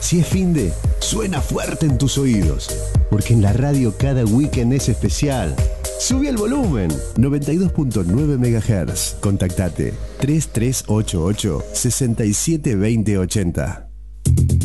Si es finde, suena fuerte en tus oídos, porque en la radio cada weekend es especial. Subí el volumen. 92.9 MHz. Contactate 3388 672080.